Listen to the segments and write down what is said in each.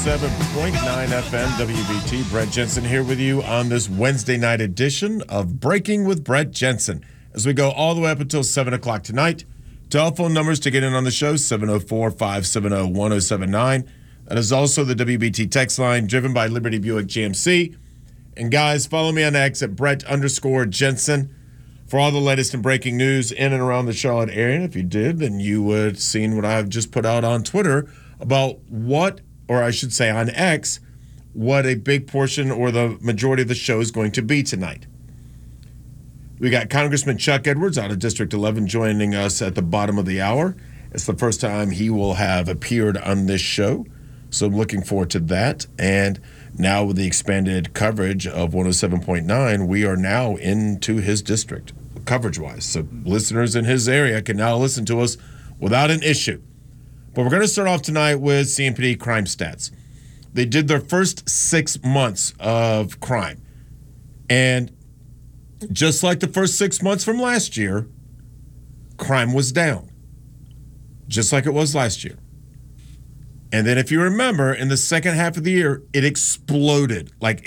107.9 FM WBT. Brett Jensen here with you on this Wednesday night edition of Breaking with Brett Jensen. As we go all the way up until 7 o'clock tonight, telephone numbers to get in on the show, 704-570-1079. That is also the WBT text line driven by Liberty Buick GMC. And guys, follow me on X at Brett_Jensen for all the latest and breaking news in and around the Charlotte area. And if you did, then you would have seen what I've just put out on Twitter about what, or I should say on X, what a big portion or the majority of the show is going to be tonight. We got Congressman Chuck Edwards out of District 11 joining us at the bottom of the hour. It's the first time he will have appeared on this show, so I'm looking forward to that. And now with the expanded coverage of 107.9, we are now into his district, coverage-wise. So listeners in his area can now listen to us without an issue. But we're going to start off tonight with CMPD crime stats. They did their first 6 months of crime. And just like the first 6 months from last year, crime was down, just like it was last year. And then if you remember, in the second half of the year, it exploded, like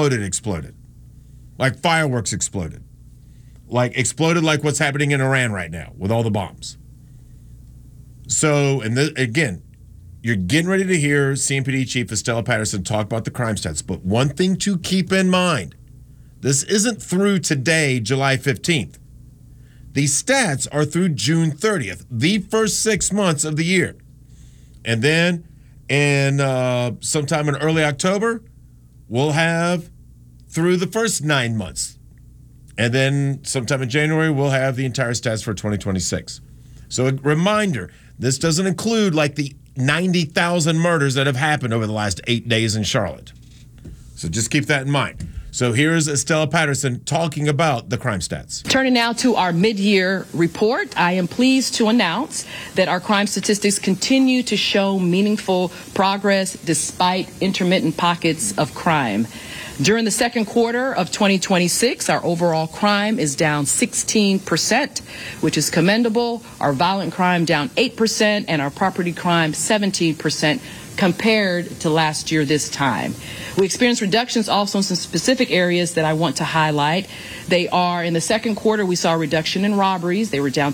fireworks exploded. Exploded like what's happening in Iran right now with all the bombs. So, and again, you're getting ready to hear CMPD Chief Estella Patterson talk about the crime stats. But one thing to keep in mind, this isn't through today, July 15th. These stats are through June 30th, the first 6 months of the year. And then in sometime in early October, we'll have through the first 9 months. And then sometime in January, we'll have the entire stats for 2026. So a reminder, this doesn't include like the 90,000 murders that have happened over the last 8 days in Charlotte. So just keep that in mind. So here's Estella Patterson talking about the crime stats. Turning now to our mid-year report, I am pleased to announce that our crime statistics continue to show meaningful progress despite intermittent pockets of crime. During the second quarter of 2026, our overall crime is down 16%, which is commendable. Our violent crime down 8% and our property crime 17% compared to last year this time. We experienced reductions also in some specific areas that I want to highlight. They are, in the second quarter, we saw a reduction in robberies. They were down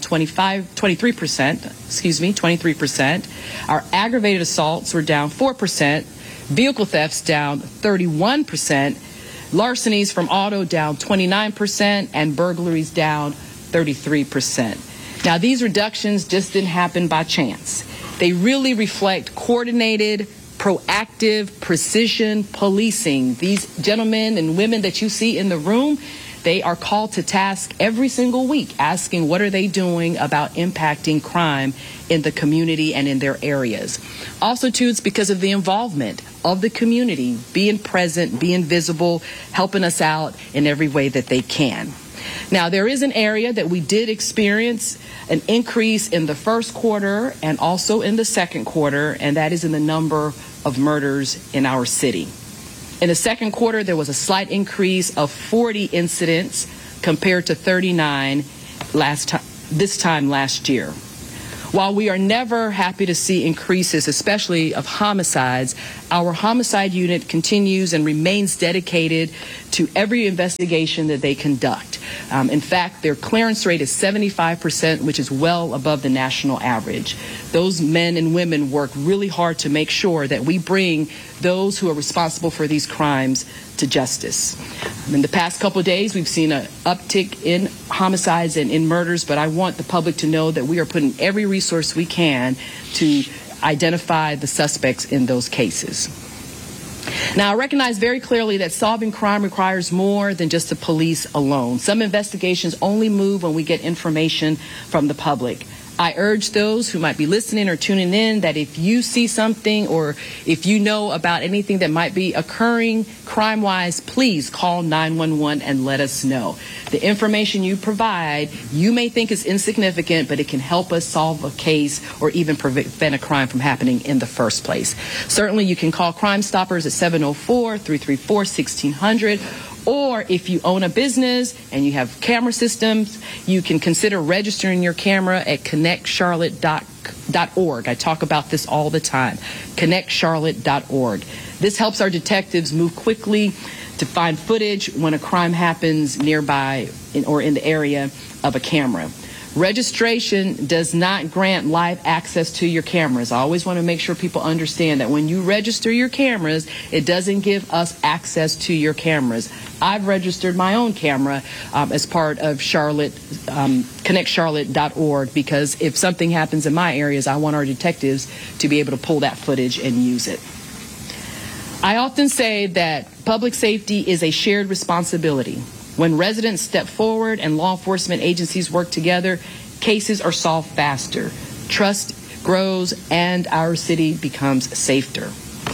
23%. Our aggravated assaults were down 4%. Vehicle thefts down 31%. Larcenies from auto down 29%. And burglaries down 33%. Now, these reductions just didn't happen by chance. They really reflect coordinated, proactive, precision policing. These gentlemen and women that you see in the room, they are called to task every single week, asking what are they doing about impacting crime in the community and in their areas. Also, too, it's because of the involvement of the community, being present, being visible, helping us out in every way that they can. Now, there is an area that we did experience an increase in the first quarter and also in the second quarter, and that is in the number of murders in our city. In the second quarter, there was a slight increase of 40 incidents compared to 39 this time last year. While we are never happy to see increases, especially of homicides, our homicide unit continues and remains dedicated to every investigation that they conduct. In fact, their clearance rate is 75%, which is well above the national average. Those men and women work really hard to make sure that we bring those who are responsible for these crimes to justice. In the past couple of days, we've seen an uptick in homicides and in murders, but I want the public to know that we are putting every resource we can to identify the suspects in those cases. Now, I recognize very clearly that solving crime requires more than just the police alone. Some investigations only move when we get information from the public. I urge those who might be listening or tuning in that if you see something or if you know about anything that might be occurring crime-wise, please call 911 and let us know. The information you provide, you may think is insignificant, but it can help us solve a case or even prevent a crime from happening in the first place. Certainly, you can call Crime Stoppers at 704-334-1600. Or if you own a business and you have camera systems, you can consider registering your camera at connectcharlotte.org. I talk about this all the time, connectcharlotte.org. This helps our detectives move quickly to find footage when a crime happens nearby or in the area of a camera. Registration does not grant live access to your cameras. I always want to make sure people understand that when you register your cameras, it doesn't give us access to your cameras. I've registered my own camera as part of Charlotte, connectcharlotte.org, because if something happens in my areas, I want our detectives to be able to pull that footage and use it. I often say that public safety is a shared responsibility. When residents step forward and law enforcement agencies work together, cases are solved faster, trust grows, and our city becomes safer.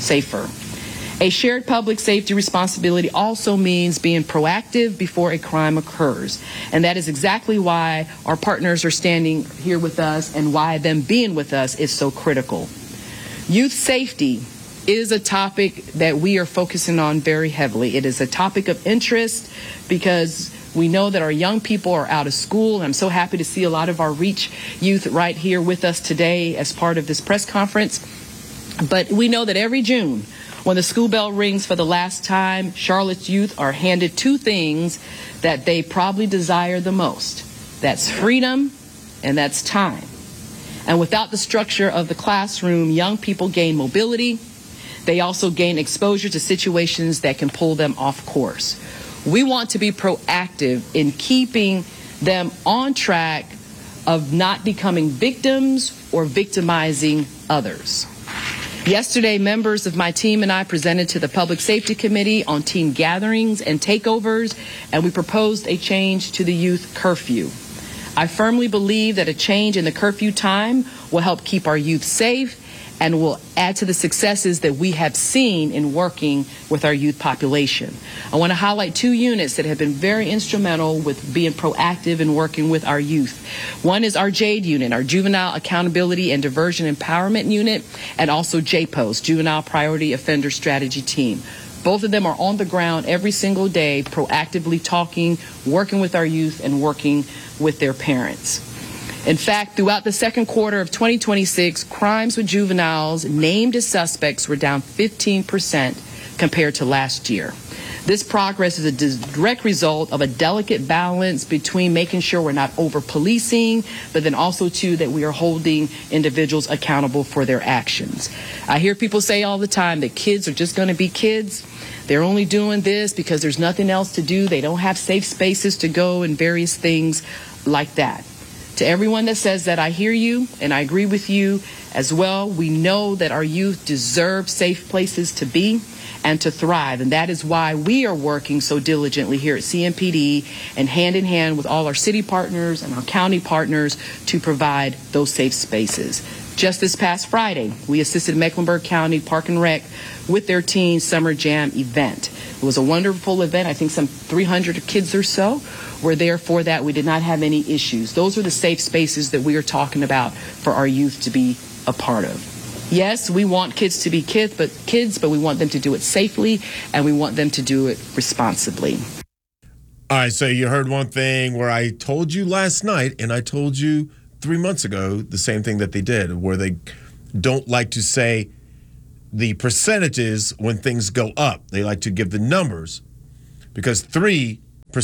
A shared public safety responsibility also means being proactive before a crime occurs. And that is exactly why our partners are standing here with us and why them being with us is so critical. Youth safety is a topic that we are focusing on very heavily. It is a topic of interest because we know that our young people are out of school. And I'm so happy to see a lot of our REACH youth right here with us today as part of this press conference. But we know that every June, when the school bell rings for the last time, Charlotte's youth are handed two things that they probably desire the most. That's freedom and that's time. And without the structure of the classroom, young people gain mobility. They also gain exposure to situations that can pull them off course. We want to be proactive in keeping them on track of not becoming victims or victimizing others. Yesterday, members of my team and I presented to the Public Safety Committee on teen gatherings and takeovers, and we proposed a change to the youth curfew. I firmly believe that a change in the curfew time will help keep our youth safe and will add to the successes that we have seen in working with our youth population. I want to highlight two units that have been very instrumental with being proactive in working with our youth. One is our JADE unit, our Juvenile Accountability and Diversion Empowerment Unit, and also JPOS, Juvenile Priority Offender Strategy Team. Both of them are on the ground every single day, proactively talking, working with our youth, and working with their parents. In fact, throughout the second quarter of 2026, crimes with juveniles named as suspects were down 15% compared to last year. This progress is a direct result of a delicate balance between making sure we're not over-policing, but then also, too, that we are holding individuals accountable for their actions. I hear people say all the time that kids are just going to be kids. They're only doing this because there's nothing else to do. They don't have safe spaces to go and various things like that. To everyone that says that, I hear you and I agree with you as well. We know that our youth deserve safe places to be and to thrive. And that is why we are working so diligently here at CMPD and hand in hand with all our city partners and our county partners to provide those safe spaces. Just this past Friday, we assisted Mecklenburg County Park and Rec with their Teen Summer Jam event. It was a wonderful event. I think some 300 kids or so were there for that. We did not have any issues. Those are the safe spaces that we are talking about for our youth to be a part of. Yes, we want kids to be kids, but we want them to do it safely, and we want them to do it responsibly. All right, so you heard one thing where I told you last night, and I told you 3 months ago the same thing that they did, where they don't like to say the percentages when things go up. They like to give the numbers because 3%,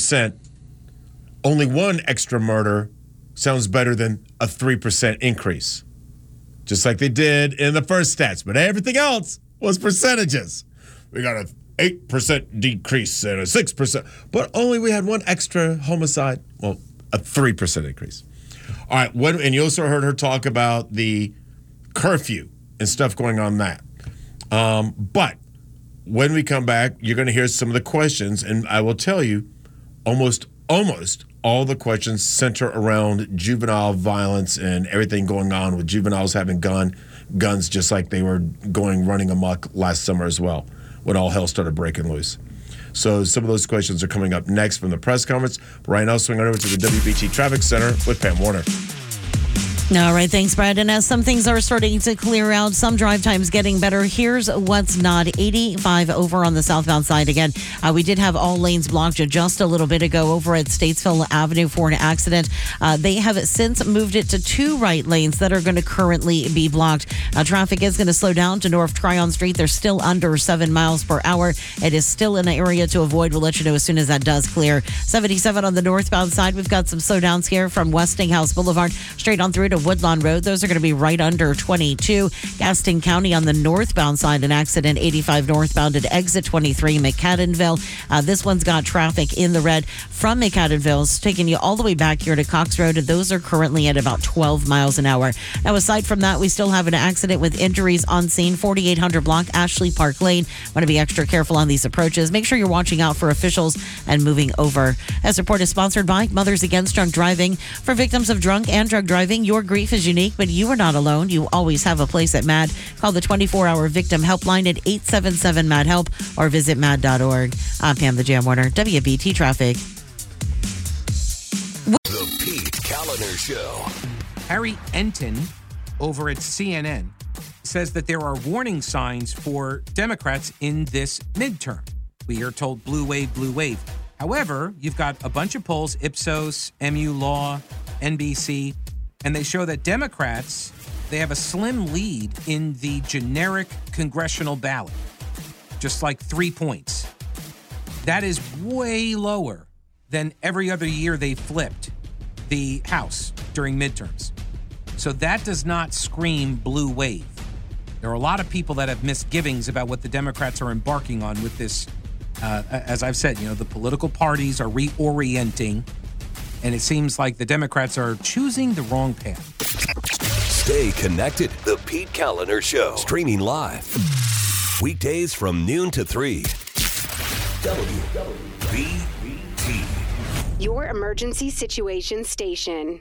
only one extra murder sounds better than a 3% increase. Just like they did in the first stats, but everything else was percentages. We got an 8% decrease and a 6%, but only we had one extra homicide, well, a 3% increase. All right, and you also heard her talk about the curfew and stuff going on that. But when we come back, you're going to hear some of the questions, and I will tell you, almost all the questions center around juvenile violence and everything going on with juveniles having guns just like they were running amok last summer as well, when all hell started breaking loose. So some of those questions are coming up next from the press conference. But right now, swing on over to the WBT Traffic Center with Pam Warner. All right, thanks, Brad. And as some things are starting to clear out, some drive times getting better, here's what's not. 85 over on the southbound side again. We did have all lanes blocked just a little bit ago over at Statesville Avenue for an accident. They have since moved it to 2 right lanes that are going to currently be blocked. Traffic is going to slow down to North Tryon Street. They're still under 7 miles per hour. It is still an area to avoid. We'll let you know as soon as that does clear. 77 on the northbound side. We've got some slowdowns here from Westinghouse Boulevard straight on through to Woodlawn Road. Those are going to be right under 22. Gaston County on the northbound side, an accident 85 northbound at exit 23 McAdenville. This one's got traffic in the red from McAdenville. It's taking you all the way back here to Cox Road. And those are currently at about 12 miles an hour. Now, aside from that, we still have an accident with injuries on scene. 4800 block, Ashley Park Lane. Want to be extra careful on these approaches. Make sure you're watching out for officials and moving over. This report is sponsored by Mothers Against Drunk Driving. For victims of drunk and drug driving, your grief is unique, but you are not alone. You always have a place at MAD. Call the 24-hour victim helpline at 877-MAD-HELP or visit mad.org. I'm Pam the Jam Warner, WBT Traffic. The Pete Kaliner Show. Harry Enton over at CNN says that there are warning signs for Democrats in this midterm. We are told blue wave, blue wave. However, you've got a bunch of polls, Ipsos, MU Law, NBC, and they show that Democrats, they have a slim lead in the generic congressional ballot, just like 3 points. That is way lower than every other year they flipped the House during midterms. So that does not scream blue wave. There are a lot of people that have misgivings about what the Democrats are embarking on with this. As I've said, the political parties are reorienting, and it seems like the Democrats are choosing the wrong path. Stay connected. The Pete Kaliner Show. Streaming live. Weekdays from noon to 3. WBT. Your emergency situation station.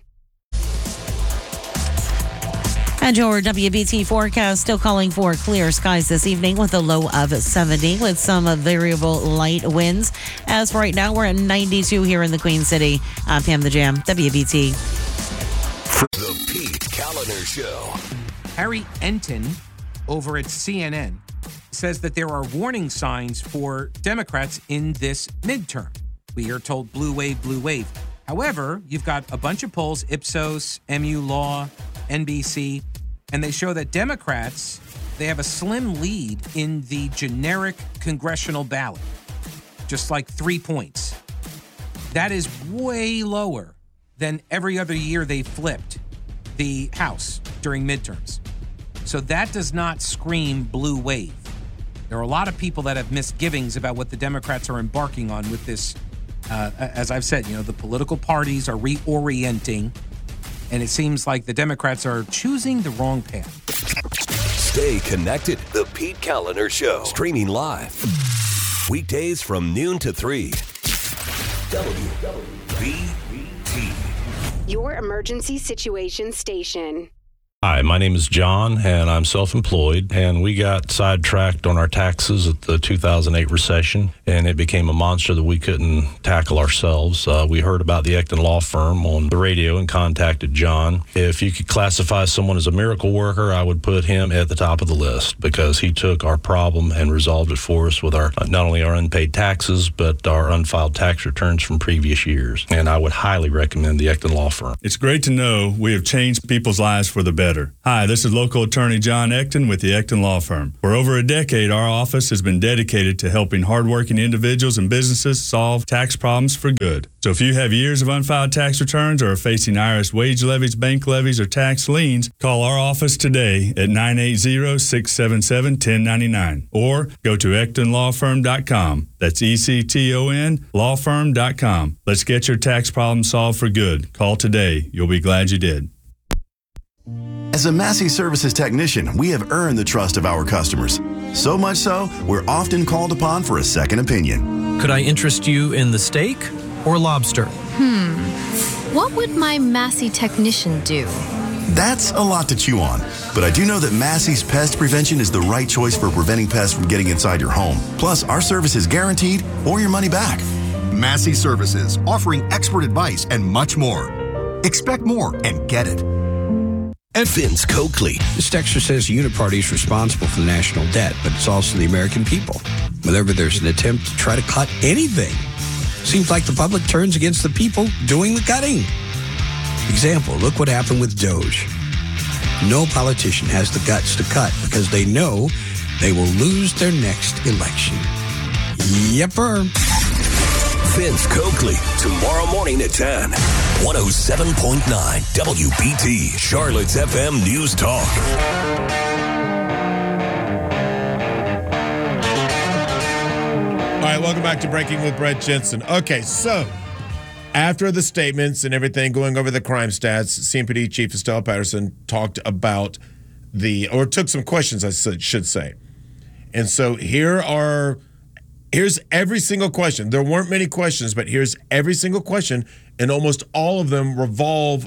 And your WBT forecast still calling for clear skies this evening with a low of 70 with some variable light winds. As for right now, we're at 92 here in the Queen City. I'm Pam the Jam, WBT. The Pete Kaliner Show. Harry Enton over at CNN says that there are warning signs for Democrats in this midterm. We are told blue wave, blue wave. However, you've got a bunch of polls, Ipsos, MU Law, NBC, and they show that Democrats, they have a slim lead in the generic congressional ballot, just like 3 points. That is way lower than every other year they flipped the House during midterms. So that does not scream blue wave. There are a lot of people that have misgivings about what the Democrats are embarking on with this. As I've said, the political parties are reorienting, and it seems like the Democrats are choosing the wrong path. Stay connected. The Pete Kaliner Show. Streaming live. Weekdays from noon to 3. WBT. Your emergency situation station. Hi, my name is John, and I'm self-employed, and we got sidetracked on our taxes at the 2008 recession, and it became a monster that we couldn't tackle ourselves. We heard about the Ecton Law Firm on the radio and contacted John. If you could classify someone as a miracle worker, I would put him at the top of the list because he took our problem and resolved it for us with our not only our unpaid taxes, but our unfiled tax returns from previous years. And I would highly recommend the Ecton Law Firm. It's great to know we have changed people's lives for the better. Hi, this is local attorney John Ecton with the Ecton Law Firm. For over a decade, our office has been dedicated to helping hardworking individuals and businesses solve tax problems for good. So if you have years of unfiled tax returns or are facing IRS wage levies, bank levies, or tax liens, call our office today at 980-677-1099 or go to EctonLawFirm.com. That's ECTON lawfirm.com. Let's get your tax problem solved for good. Call today. You'll be glad you did. As a Massey Services technician, we have earned the trust of our customers. So much so, we're often called upon for a second opinion. Could I interest you in the steak or lobster? What would my Massey technician do? That's a lot to chew on. But I do know that Massey's Pest Prevention is the right choice for preventing pests from getting inside your home. Plus, our service is guaranteed or your money back. Massey Services, offering expert advice and much more. Expect more and get it. And Vince Coakley. This texter says the Uniparty is responsible for the national debt, but it's also the American people. Whenever there's an attempt to try to cut anything, seems like the public turns against the people doing the cutting. Example, look what happened with Doge. No politician has the guts to cut because they know they will lose their next election. Yepper. Vince Coakley, tomorrow morning at 10. 107.9 WBT, Charlotte's FM News Talk. All right, welcome back to Breaking with Brett Jensen. Okay, so after the statements and everything, going over the crime stats, CMPD Chief Estelle Patterson talked about took some questions, I should say. And so here's every single question. There weren't many questions, but here's every single question, and almost all of them evolve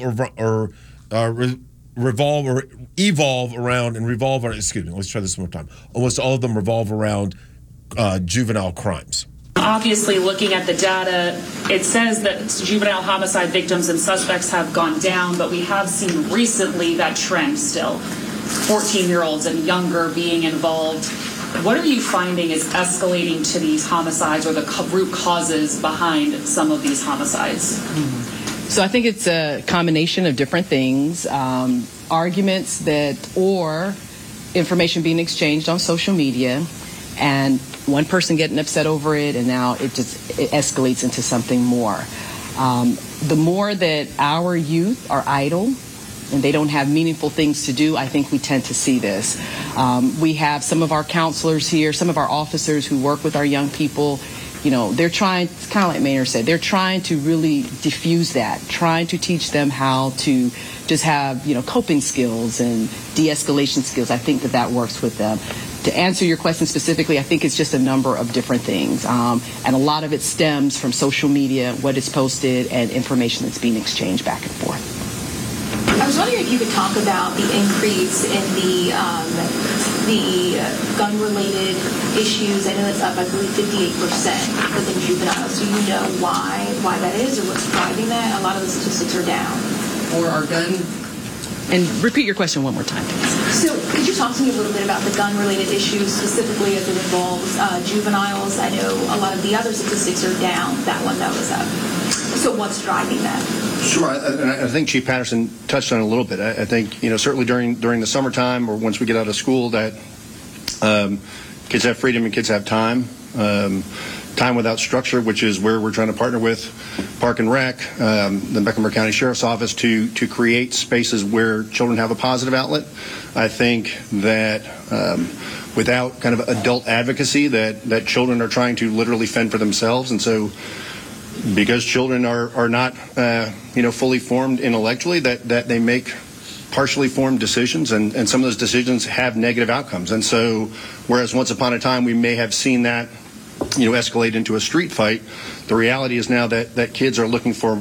around. Excuse me, let's try this one more time. Almost all of them revolve around juvenile crimes. Obviously, looking at the data, it says that juvenile homicide victims and suspects have gone down, but we have seen recently that trend still. 14-year-olds and younger being involved. What are you finding is escalating to these homicides or the root causes behind some of these homicides? So I think it's a combination of different things, arguments or information being exchanged on social media, and one person getting upset over it, and now it escalates into something more. The more that our youth are idle and they don't have meaningful things to do, I think we tend to see this. We have some of our counselors here, some of our officers who work with our young people. You know, they're trying, kind of like Maynard said, they're trying to really diffuse that, trying to teach them how to just have, coping skills and de-escalation skills. I think that works with them. To answer your question specifically, I think it's just a number of different things. And a lot of it stems from social media, what is posted, and information that's being exchanged back and forth. I was wondering if you could talk about the increase in the gun-related issues. I know it's up, I believe, 58% within juveniles. Do you know why that is, or what's driving that? A lot of the statistics are down. Or our gun. And repeat your question one more time, please. So could you talk to me a little bit about the gun-related issues, specifically as it involves juveniles? I know a lot of the other statistics are down. That one, though, is up. So what's driving that? Sure. I think Chief Patterson touched on it a little bit. I think, certainly during the summertime or once we get out of school, that kids have freedom and kids have time. Time without structure, which is where we're trying to partner with Park and Rec, the Mecklenburg County Sheriff's Office to create spaces where children have a positive outlet. I think that without kind of adult advocacy, that children are trying to literally fend for themselves. And so because children are not fully formed intellectually, that they make partially formed decisions, and some of those decisions have negative outcomes. And so whereas once upon a time we may have seen that escalate into a street fight, the reality is now that kids are looking for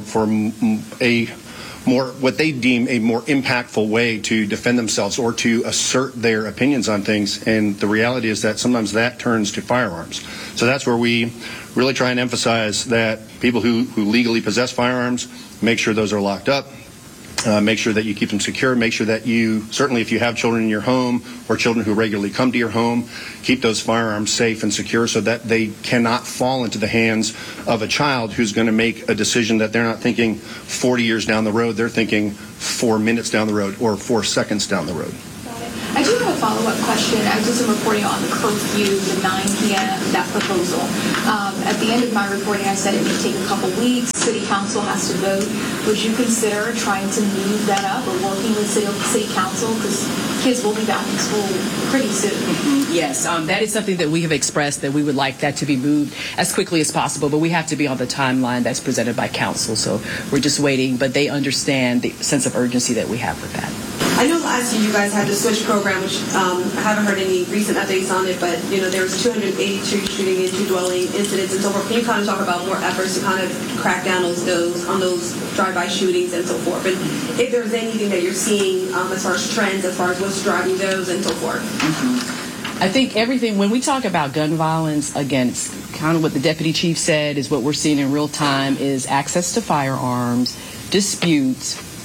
a more, what they deem a more impactful way to defend themselves or to assert their opinions on things. And the reality is that sometimes that turns to firearms. So that's where we really try and emphasize that people who legally possess firearms, make sure those are locked up. Make sure that you keep them secure. Make sure that you, certainly if you have children in your home or children who regularly come to your home, keep those firearms safe and secure so that they cannot fall into the hands of a child who's going to make a decision that they're not thinking 40 years down the road. They're thinking 4 minutes down the road or 4 seconds down the road. I do have a follow-up question. I was just reporting on the curfew, the 9 p.m., that proposal. At the end of my reporting, I said it may take a couple weeks. City Council has to vote. Would you consider trying to move that up or working with City Council? Because kids will be back in school pretty soon. Mm-hmm. Yes, that is something that we have expressed, that we would like that to be moved as quickly as possible, but we have to be on the timeline that's presented by Council. So we're just waiting, but they understand the sense of urgency that we have with that. I know last year you guys had the SWITCH program, which I haven't heard any recent updates on it, but there was 282 shooting and 2 dwelling incidents and so forth. Can you kind of talk about more efforts to kind of crack down on those drive-by shootings and so forth? And if there's anything that you're seeing as far as trends, as far as what's driving those and so forth? Mm-hmm. I think everything, when we talk about gun violence, again, it's kind of what the deputy chief said, is what we're seeing in real time is access to firearms, disputes,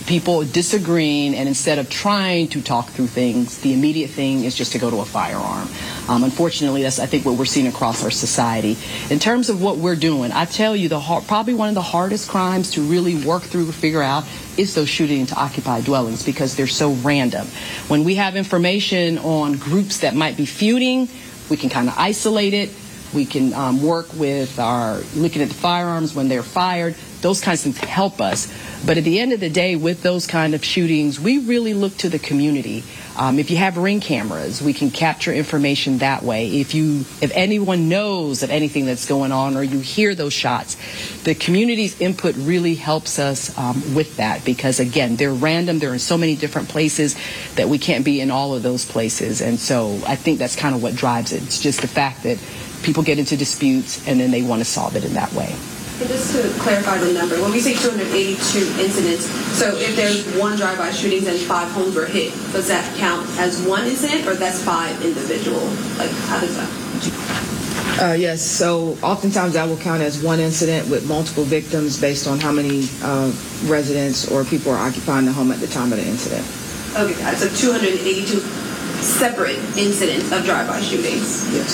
people disagreeing, and instead of trying to talk through things, the immediate thing is just to go to a firearm. Unfortunately, that's, I think, what we're seeing across our society. In terms of what we're doing, I tell you, probably one of the hardest crimes to really work through or figure out is those shooting into occupied dwellings, because they're so random. When we have information on groups that might be feuding, we can kind of isolate it. We can work with looking at the firearms when they're fired. Those kinds of things help us. But at the end of the day, with those kind of shootings, we really look to the community. If you have Ring cameras, we can capture information that way. If anyone knows of anything that's going on, or you hear those shots, the community's input really helps us with that, because again, they're random. They're in so many different places that we can't be in all of those places. And so I think that's kind of what drives it. It's just the fact that people get into disputes and then they want to solve it in that way. And just to clarify the number, when we say 282 incidents, so if there's one drive-by shootings and 5 homes were hit, does that count as one incident, or that's 5 individual? Like, how does that? Yes, so oftentimes that will count as one incident with multiple victims based on how many residents or people are occupying the home at the time of the incident. Okay, got it. So 282 separate incidents of drive-by shootings. Yes.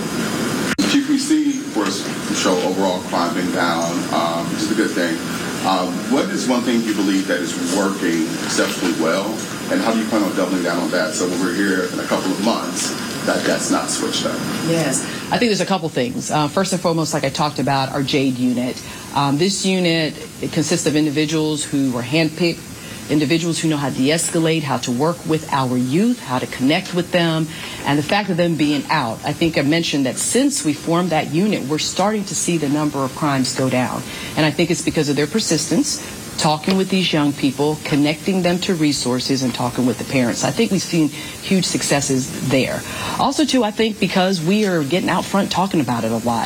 Chief, we see, of course, the show overall crime being down, which is a good thing. What is one thing you believe that is working exceptionally well, and how do you plan on doubling down on that so when we're here in a couple of months, that's not switched up? Yes, I think there's a couple things. First and foremost, like I talked about, our JADE unit. This unit, it consists of individuals who were handpicked, individuals who know how to de-escalate, how to work with our youth, how to connect with them, and the fact of them being out. I think I mentioned that since we formed that unit, we're starting to see the number of crimes go down. And I think it's because of their persistence, talking with these young people, connecting them to resources, and talking with the parents. I think we've seen huge successes there. Also, too, I think because we are getting out front talking about it a lot.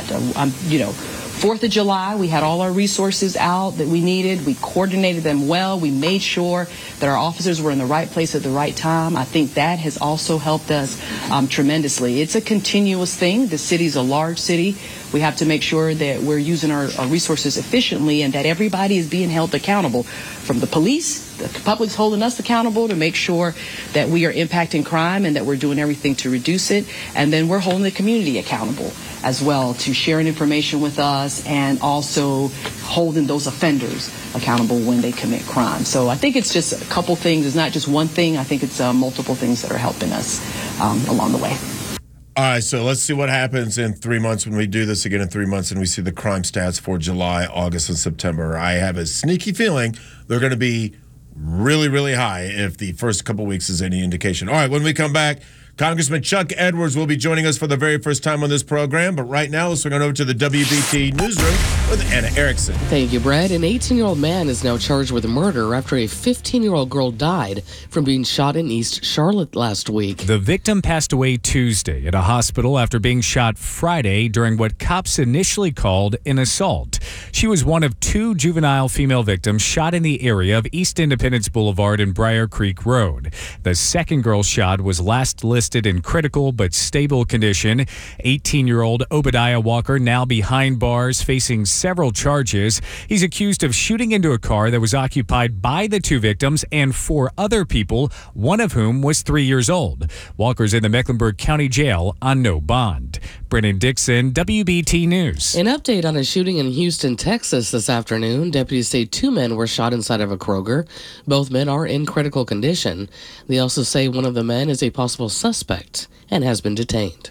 4th of July, we had all our resources out that we needed. We coordinated them well. We made sure that our officers were in the right place at the right time. I think that has also helped us tremendously. It's a continuous thing. The city's a large city. We have to make sure that we're using our resources efficiently and that everybody is being held accountable, from the police, the public's holding us accountable to make sure that we are impacting crime and that we're doing everything to reduce it. And then we're holding the community accountable as well to sharing information with us and also holding those offenders accountable when they commit crime. So I think it's just a couple things. It's not just one thing. I think it's multiple things that are helping us along the way. All right, so let's see what happens in 3 months when we do this again in 3 months and we see the crime stats for July, August, and September. I have a sneaky feeling they're going to be really, really high if the first couple weeks is any indication. All right, when we come back, Congressman Chuck Edwards will be joining us for the very first time on this program. But right now, let's swing on over to the WBT newsroom with Anna Erickson. Thank you, Brett. An 18-year-old man is now charged with murder after a 15-year-old girl died from being shot in East Charlotte last week. The victim passed away Tuesday at a hospital after being shot Friday during what cops initially called an assault. She was one of 2 juvenile female victims shot in the area of East Independence Boulevard and Briar Creek Road. The second girl shot was last listed in critical but stable condition. 18-year-old Obadiah Walker now behind bars facing several charges. He's accused of shooting into a car that was occupied by the 2 victims and 4 other people, one of whom was 3 years old. Walker's in the Mecklenburg County Jail on no bond. Brennan Dixon, WBT News. An update on a shooting in Houston, Texas this afternoon. Deputies say 2 men were shot inside of a Kroger. Both men are in critical condition. They also say one of the men is a possible suspect and has been detained.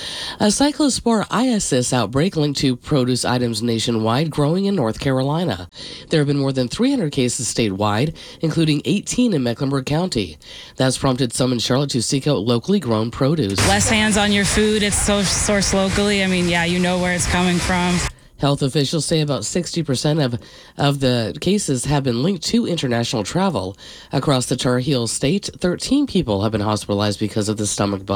A cyclospore ISIS outbreak linked to produce items nationwide growing in North Carolina. There have been more than 300 cases statewide, including 18 in Mecklenburg County. That's prompted some in Charlotte to seek out locally grown produce. Less hands on your food. It's sourced locally. I mean, yeah, you know where it's coming from. Health officials say about 60% of the cases have been linked to international travel. Across the Tar Heel state, 13 people have been hospitalized because of the stomach bug.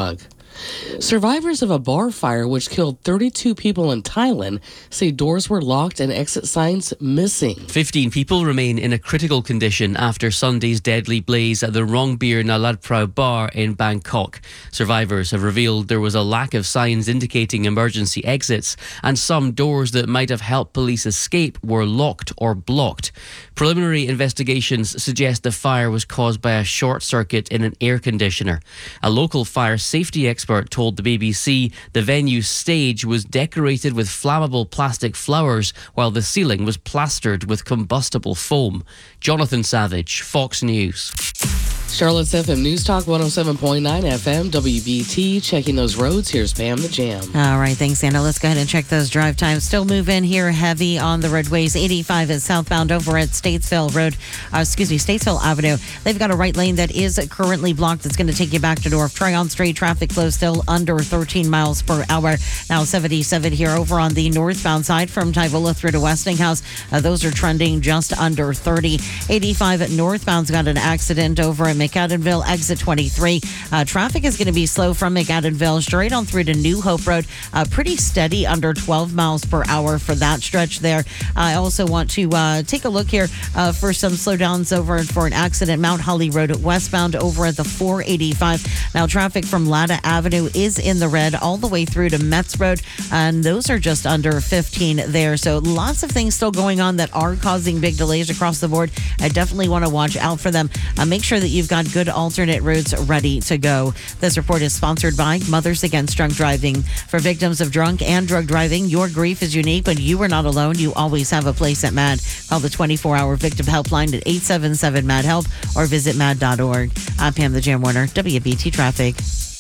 Survivors of a bar fire which killed 32 people in Thailand say doors were locked and exit signs missing. 15 people remain in a critical condition after Sunday's deadly blaze at the Rongbir Nalat Prao bar in Bangkok. Survivors have revealed there was a lack of signs indicating emergency exits, and some doors that might have helped police escape were locked or blocked. Preliminary investigations suggest the fire was caused by a short circuit in an air conditioner. A local fire safety expert told the BBC the venue's stage was decorated with flammable plastic flowers while the ceiling was plastered with combustible foam. Jonathan Savage, Fox News. Charlotte's FM News Talk 107.9 FM WBT. Checking those roads. Here's Pam the Jam. All right, thanks, Anna. Let's go ahead and check those drive times. Still move in here heavy on the roadways. 85 is southbound over at Statesville Avenue. They've got a right lane that is currently blocked. That's going to take you back to North Tryon Street. Traffic flow still under 13 miles per hour. Now 77 here over on the northbound side from Tyvola through to Westinghouse. Those are trending just under 30. 85 at northbound's got an accident over at McAdenville, exit 23. Traffic is going to be slow from McAdenville straight on through to New Hope Road. Pretty steady under 12 miles per hour for that stretch there. I also want to take a look here for some slowdowns over for an accident. Mount Holly Road westbound over at the 485. Now traffic from Latta Avenue is in the red all the way through to Metz Road, and those are just under 15 there. So lots of things still going on that are causing big delays across the board. I definitely want to watch out for them. Make sure that you've got good alternate routes ready to go. This report is sponsored by Mothers Against Drunk Driving. For victims of drunk and drug driving, your grief is unique, but you are not alone. You always have a place at MAD. Call the 24-hour victim helpline at 877-MAD-HELP or visit mad.org. I'm Pam the Jam Warner, WBT Traffic.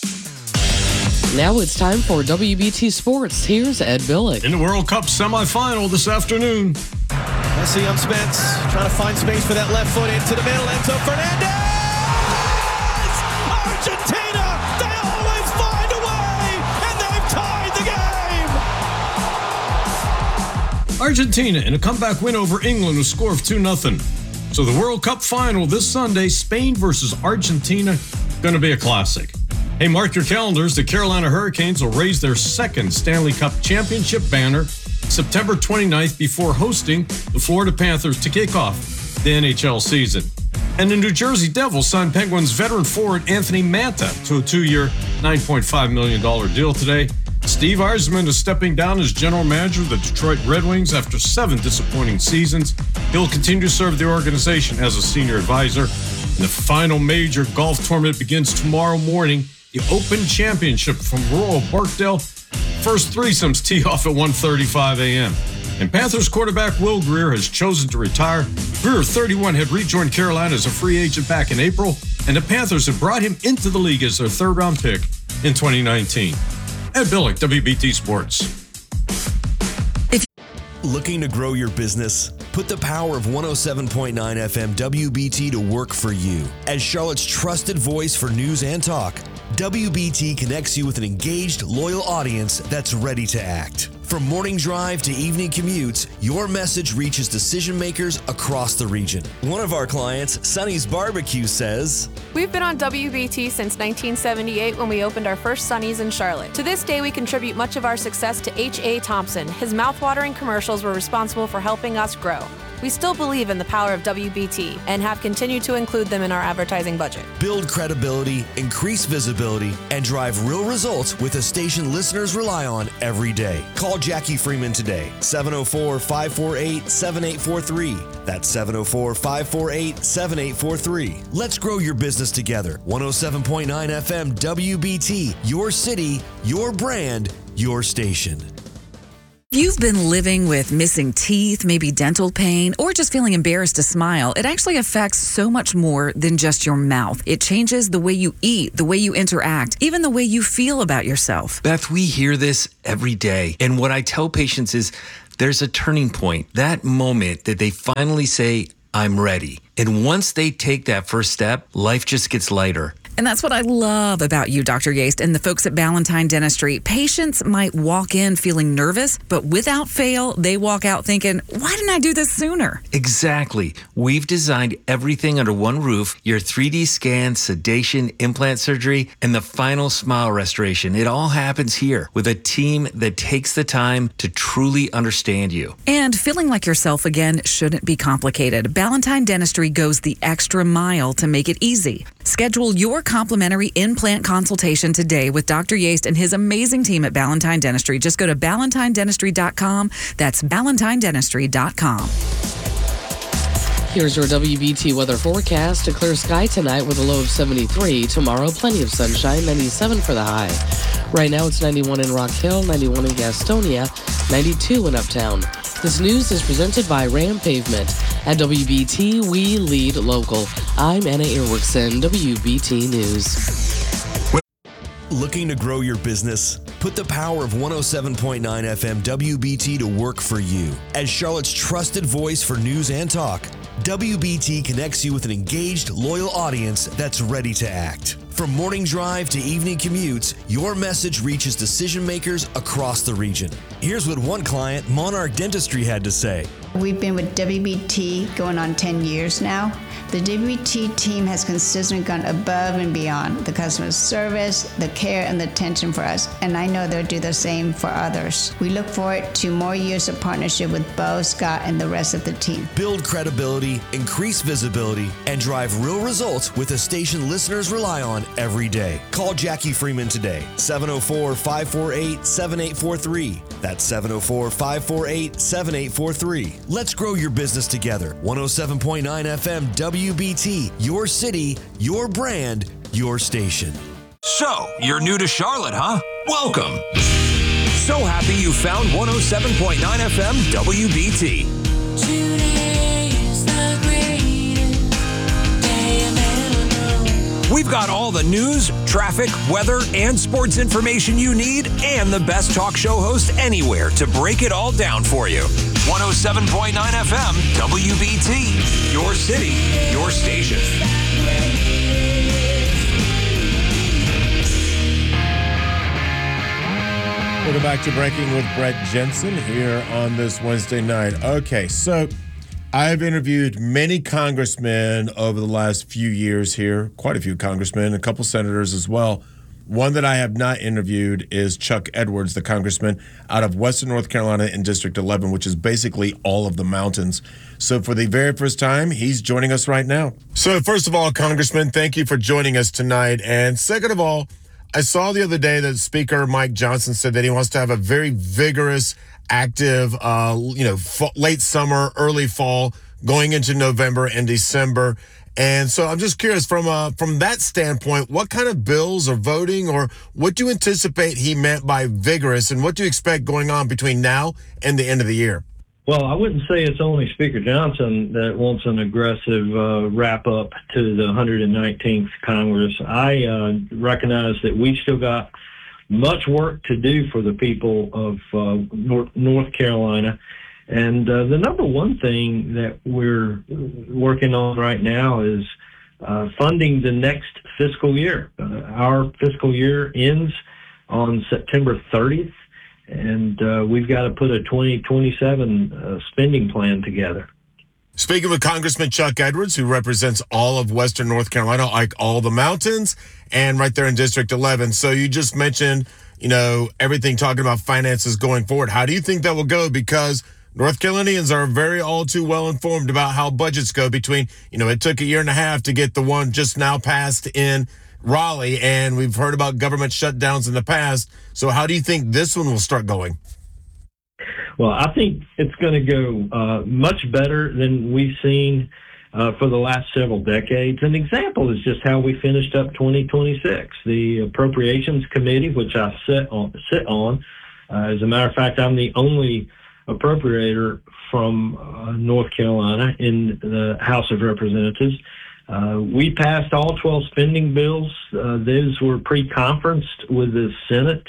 Now it's time for WBT Sports. Here's Ed Billick. In the World Cup semifinal this afternoon. Messi on Spence, trying to find space for that left foot into the middle. Enzo Fernandez! Argentina! They always find a way, and they've tied the game! Argentina in a comeback win over England with a score of 2-0. So the World Cup final this Sunday, Spain versus Argentina, going to be a classic. Hey, mark your calendars. The Carolina Hurricanes will raise their second Stanley Cup championship banner September 29th before hosting the Florida Panthers to kick off the NHL season. And the New Jersey Devils signed Penguins veteran forward Anthony Manta to a 2-year, $9.5 million deal today. Steve Yzerman is stepping down as general manager of the Detroit Red Wings after 7 disappointing seasons. He'll continue to serve the organization as a senior advisor. And the final major golf tournament begins tomorrow morning. The Open Championship from Royal Barkdale. First threesomes tee off at 1:35 a.m. And Panthers quarterback Will Grier has chosen to retire. Grier, 31, had rejoined Carolina as a free agent back in April, and the Panthers have brought him into the league as their third-round pick in 2019. Ed Billick, WBT Sports. Looking to grow your business? Put the power of 107.9 FM WBT to work for you. As Charlotte's trusted voice for news and talk, WBT connects you with an engaged, loyal audience that's ready to act. From morning drive to evening commutes, your message reaches decision makers across the region. One of our clients, Sonny's Barbecue, says, "We've been on WBT since 1978 when we opened our first Sonny's in Charlotte. To this day, we contribute much of our success to H.A. Thompson. His mouthwatering commercials were responsible for helping us grow. We still believe in the power of WBT and have continued to include them in our advertising budget. Build credibility, increase visibility, and drive real results with a station listeners rely on every day. Call Jackie Freeman today, 704-548-7843. That's 704-548-7843. Let's grow your business together. 107.9 FM WBT, your city, your brand, your station. If you've been living with missing teeth, maybe dental pain, or just feeling embarrassed to smile, it actually affects so much more than just your mouth. It changes the way you eat, the way you interact, even the way you feel about yourself. Beth, we hear this every day. And what I tell patients is there's a turning point, that moment that they finally say, I'm ready. And once they take that first step, life just gets lighter. And that's what I love about you, Dr. Yaste, and the folks at Ballantyne Dentistry. Patients might walk in feeling nervous, but without fail, they walk out thinking, why didn't I do this sooner? Exactly. We've designed everything under one roof, your 3D scan, sedation, implant surgery, and the final smile restoration. It all happens here with a team that takes the time to truly understand you. And feeling like yourself again shouldn't be complicated. Ballantyne Dentistry goes the extra mile to make it easy. Schedule your complimentary implant consultation today with Dr. Yaste and his amazing team at Ballantyne Dentistry. Just go to ballantynedentistry.com. That's ballantynedentistry.com. Here's your WBT weather forecast. A clear sky tonight with a low of 73. Tomorrow, plenty of sunshine, 97 for the high. Right now, it's 91 in Rock Hill, 91 in Gastonia, 92 in Uptown. This news is presented by Ram Pavement. At WBT, we lead local. I'm Anna Irwickson, WBT News. Looking to grow your business? Put the power of 107.9 FM WBT to work for you. As Charlotte's trusted voice for news and talk, WBT connects you with an engaged, loyal audience that's ready to act. From morning drive to evening commutes, your message reaches decision makers across the region. Here's what one client, Monarch Dentistry, had to say. We've been with WBT going on 10 years now. The WBT team has consistently gone above and beyond the customer service, the care, and the attention for us, and I know they'll do the same for others. We look forward to more years of partnership with Bo, Scott, and the rest of the team. Build credibility, increase visibility, and drive real results with a station listeners rely on every day. Call Jackie Freeman today, 704-548-7843. That's 704-548-7843. Let's grow your business together. 107.9 FM WBT, your city, your brand, your station. So, you're new to Charlotte, huh? Welcome. So happy you found 107.9 FM WBT. We've got all the news, traffic, weather, and sports information you need, and the best talk show host anywhere to break it all down for you. 107.9 FM, WBT, your city, your station. Welcome back to Breaking with Brett Jensen here on this Wednesday night. Okay, so I've interviewed many congressmen over the last few years here, quite a few congressmen, a couple senators as well. One that I have not interviewed is Chuck Edwards, the congressman out of Western North Carolina in District 11, which is basically all of the mountains. So for the very first time, he's joining us right now. So first of all, Congressman, thank you for joining us tonight. And second of all, I saw the other day that Speaker Mike Johnson said that he wants to have a very vigorous, active, late summer, early fall, going into November and December. And so I'm just curious, from that standpoint, what kind of bills or voting, or what do you anticipate he meant by vigorous, and what do you expect going on between now and the end of the year? Well, I wouldn't say it's only Speaker Johnson that wants an aggressive wrap-up to the 119th Congress. I recognize that we've still got much work to do for the people of North Carolina. And the number one thing that we're working on right now is funding the next fiscal year. Our fiscal year ends on September 30th, and we've got to put a 2027 spending plan together. Speaking with Congressman Chuck Edwards, who represents all of Western North Carolina, like all the mountains, and right there in District 11. So you just mentioned, everything talking about finances going forward. How do you think that will go? Because North Carolinians are very all too well informed about how budgets go between, it took a year and a half to get the one just now passed in Raleigh, and we've heard about government shutdowns in the past. So how do you think this one will start going? Well, I think it's going to go much better than we've seen for the last several decades. An example is just how we finished up 2026. The Appropriations Committee, which I sit on, as a matter of fact, I'm the only appropriator from North Carolina in the House of Representatives. We passed all 12 spending bills. Those were pre-conferenced with the Senate,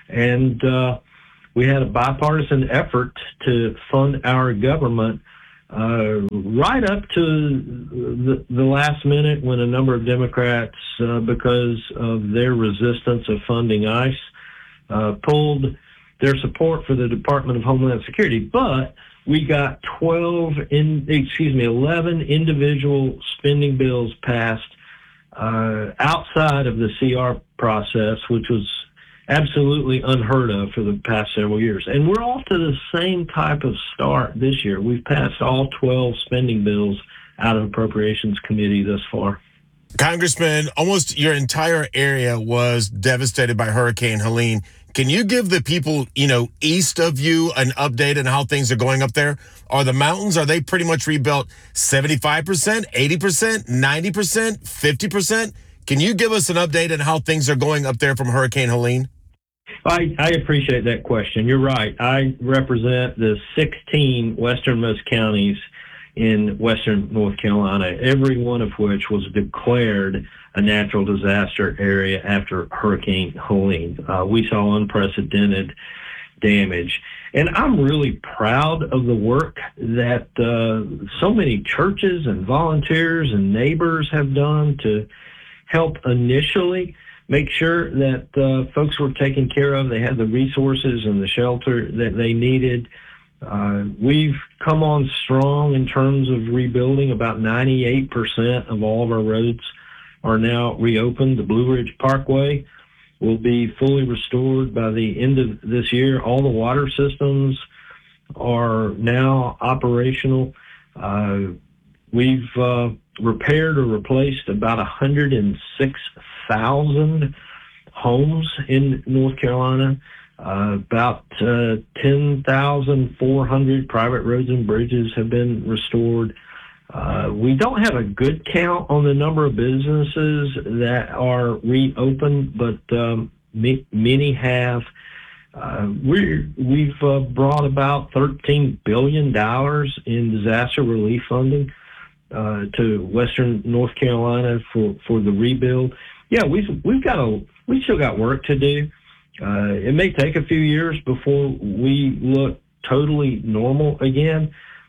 and we had a bipartisan effort to fund our government right up to the last minute when a number of Democrats, because of their resistance of funding ICE, pulled their support for the Department of Homeland Security. But we got 11 individual spending bills passed outside of the CR process, which was absolutely unheard of for the past several years. And we're off to the same type of start this year. We've passed all 12 spending bills out of Appropriations Committee thus far. Congressman, almost your entire area was devastated by Hurricane Helene. Can you give the people, east of you an update on how things are going up there? Are the mountains, are they pretty much rebuilt 75%, 80%, 90%, 50%? Can you give us an update on how things are going up there from Hurricane Helene? I appreciate that question. You're right. I represent the 16 westernmost counties in western North Carolina, every one of which was declared a natural disaster area after Hurricane Helene. We saw unprecedented damage. And I'm really proud of the work that so many churches and volunteers and neighbors have done to help initially make sure that folks were taken care of. They had the resources and the shelter that they needed. We've come on strong in terms of rebuilding. About 98% of all of our roads are now reopened. The Blue Ridge Parkway will be fully restored by the end of this year. All the water systems are now operational. We've repaired or replaced about 106,000 homes in North Carolina. About 10,400 private roads and bridges have been restored. We don't have a good count on the number of businesses that are reopened, but many have. We've brought about $13 billion in disaster relief funding to Western North Carolina for the rebuild. Yeah, we still got work to do. It may take a few years before we look totally normal again,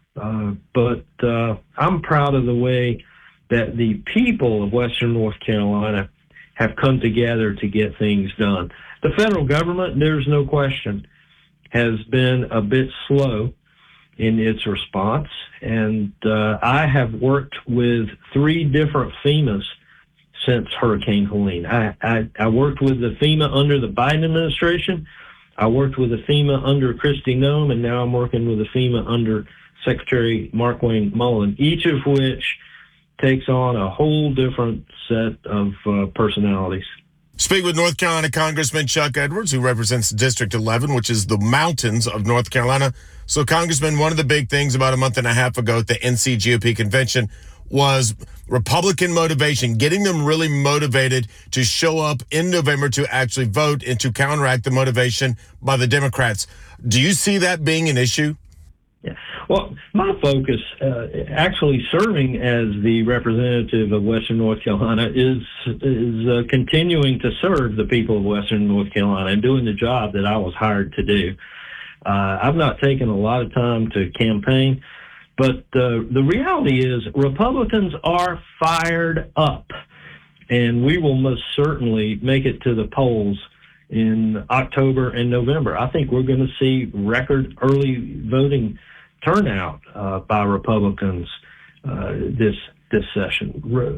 but I'm proud of the way that the people of Western North Carolina have come together to get things done. The federal government, there's no question, has been a bit slow in its response, and I have worked with 3 different FEMAs since Hurricane Helene. I worked with the FEMA under the Biden administration. I worked with the FEMA under Kristi Noem, and now I'm working with the FEMA under Secretary Markwayne Mullin, each of which takes on a whole different set of personalities. Speak with North Carolina Congressman Chuck Edwards, who represents District 11, which is the mountains of North Carolina. So, Congressman, one of the big things about a month and a half ago at the NCGOP convention was Republican motivation, getting them really motivated to show up in November to actually vote and to counteract the motivation by the Democrats. Do you see that being an issue? Yeah. Well, my focus, actually serving as the representative of Western North Carolina, is continuing to serve the people of Western North Carolina and doing the job that I was hired to do. I've not taken a lot of time to campaign, but the reality is Republicans are fired up, and we will most certainly make it to the polls in October and November. I think we're going to see record early voting turnout by Republicans this session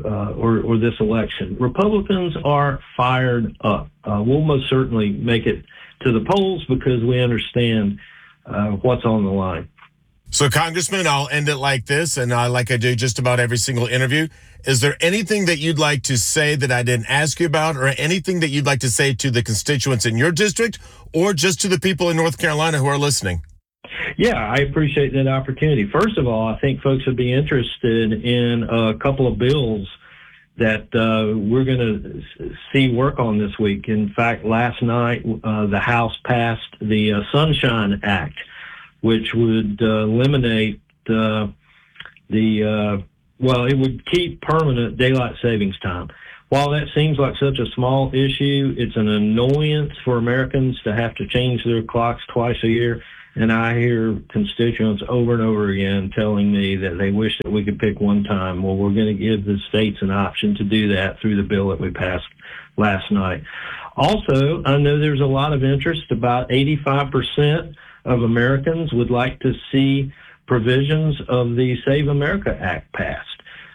or this election. Republicans are fired up. We'll most certainly make it to the polls because we understand what's on the line. So, Congressman, I'll end it like this, and like I do just about every single interview. Is there anything that you'd like to say that I didn't ask you about, or anything that you'd like to say to the constituents in your district, or just to the people in North Carolina who are listening? Yeah, I appreciate that opportunity. First of all, I think folks would be interested in a couple of bills that we're going to see work on this week. In fact, last night, the House passed the Sunshine Act, which would eliminate it would keep permanent daylight savings time. While that seems like such a small issue, it's an annoyance for Americans to have to change their clocks twice a year. And I hear constituents over and over again telling me that they wish that we could pick one time. Well, we're going to give the states an option to do that through the bill that we passed last night. Also, I know there's a lot of interest. About 85% of Americans would like to see provisions of the Save America Act passed.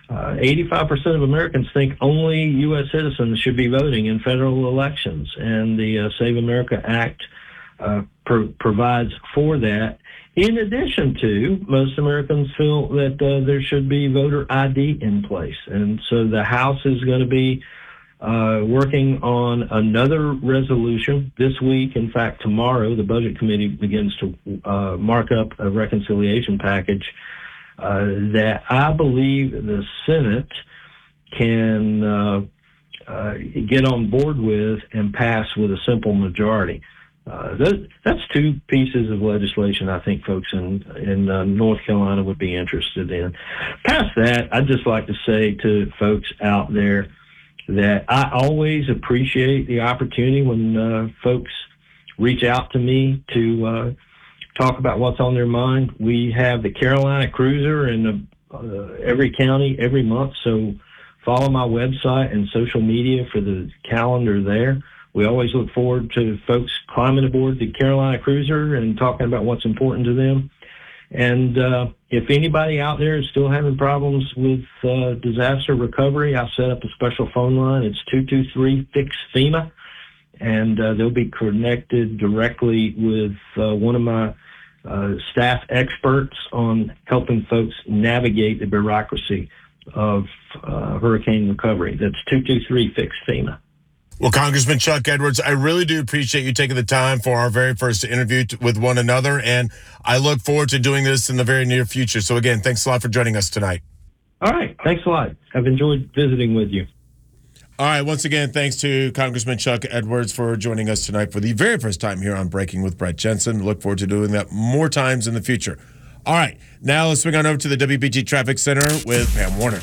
85% of Americans think only U.S. citizens should be voting in federal elections, and the Save America Act provides for that. In addition to, most Americans feel that there should be voter ID in place. And so the House is going to be working on another resolution this week. In fact, tomorrow, the Budget Committee begins to mark up a reconciliation package that I believe the Senate can get on board with and pass with a simple majority. That's two pieces of legislation I think folks in North Carolina would be interested in. Past that, I'd just like to say to folks out there that I always appreciate the opportunity when folks reach out to me to talk about what's on their mind. We have the Carolina Cruiser in every county every month, so follow my website and social media for the calendar there. We always look forward to folks climbing aboard the Carolina Cruiser and talking about what's important to them. And if anybody out there is still having problems with disaster recovery, I've set up a special phone line. It's 223-FIX-FEMA, and they'll be connected directly with one of my staff experts on helping folks navigate the bureaucracy of hurricane recovery. That's 223-FIX-FEMA. Well, Congressman Chuck Edwards, I really do appreciate you taking the time for our very first interview with one another, and I look forward to doing this in the very near future. So again, thanks a lot for joining us tonight. All right. Thanks a lot. I've enjoyed visiting with you. All right. Once again, thanks to Congressman Chuck Edwards for joining us tonight for the very first time here on Breaking with Brett Jensen. Look forward to doing that more times in the future. All right. Now let's swing on over to the WBT Traffic Center with Pam Warner.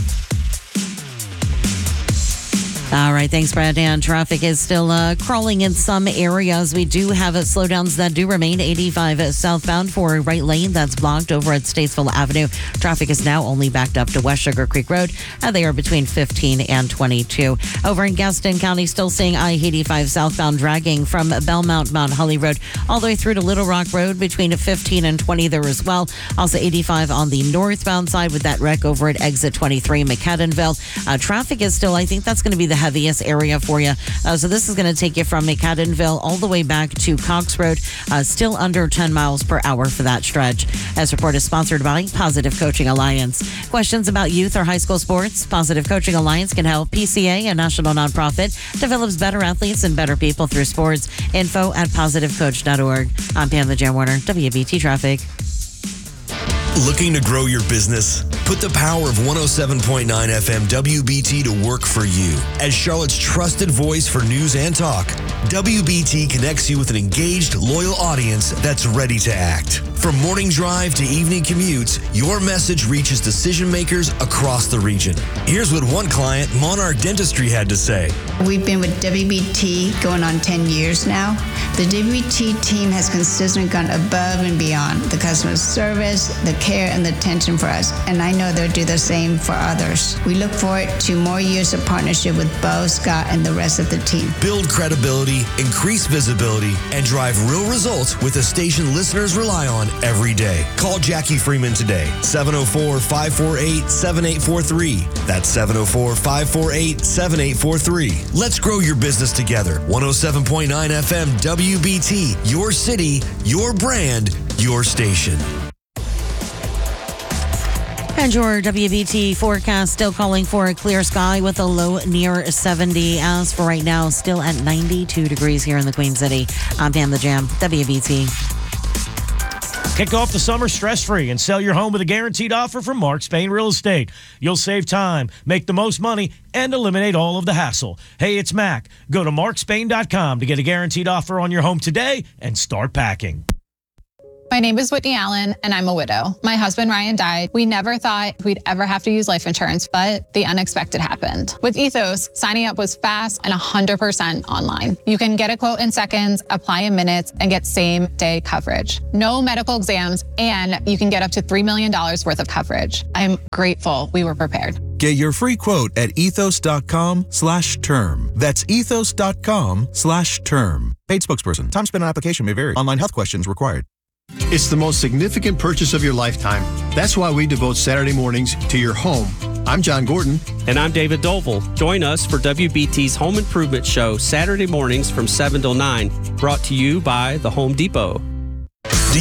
All right, thanks, Brad. And traffic is still crawling in some areas. We do have slowdowns that do remain. 85 southbound for right lane that's blocked over at Statesville Avenue. Traffic is now only backed up to West Sugar Creek Road. They are between 15 and 22. Over in Gaston County, still seeing I-85 southbound dragging from Belmont, Mount Holly Road all the way through to Little Rock Road between 15 and 20 there as well. Also 85 on the northbound side with that wreck over at exit 23 McAdenville. Traffic is still, I think that's going to be the heaviest area for you. So this is going to take you from McAdenville all the way back to Cox Road, still under 10 miles per hour for that stretch. This report is sponsored by Positive Coaching Alliance. Questions about youth or high school sports? Positive Coaching Alliance can help. PCA, a national nonprofit, develops better athletes and better people through sports. Info at positivecoach.org. I'm Pam the Jam Warner, WBT Traffic. Looking to grow your business? Put the power of 107.9 FM WBT to work for you. As Charlotte's trusted voice for news and talk, WBT connects you with an engaged, loyal audience that's ready to act. From morning drive to evening commutes, your message reaches decision makers across the region. Here's what one client, Monarch Dentistry, had to say. We've been with WBT going on 10 years now. The WBT team has consistently gone above and beyond the customer service, the care, and the attention for us. And I know they'll do the same for others. We look forward to more years of partnership with Bo, Scott, and the rest of the team. Build credibility, increase visibility, and drive real results with a station listeners rely on every day. Call Jackie Freeman today, 704-548-7843. That's 704-548-7843. Let's grow your business together. 107.9 FM WBT, your city, your brand, your station. And your WBT forecast still calling for a clear sky with a low near 70. As for right now, still at 92 degrees here in the Queen City. I'm Pam the Jam, WBT. Kick off the summer stress-free and sell your home with a guaranteed offer from Mark Spain Real Estate. You'll save time, make the most money, and eliminate all of the hassle. Hey, it's Mac. Go to markspain.com to get a guaranteed offer on your home today and start packing. My name is Whitney Allen, and I'm a widow. My husband, Ryan, died. We never thought we'd ever have to use life insurance, but the unexpected happened. With Ethos, signing up was fast and 100% online. You can get a quote in seconds, apply in minutes, and get same-day coverage. No medical exams, and you can get up to $3 million worth of coverage. I'm grateful we were prepared. Get your free quote at ethos.com/term. That's ethos.com/term. Paid spokesperson. Time spent on application may vary. Online health questions required. It's the most significant purchase of your lifetime. That's why we devote Saturday mornings to your home. I'm John Gordon. And I'm David Dovell. Join us for WBT's Home Improvement Show Saturday mornings from 7 till 9. Brought to you by The Home Depot.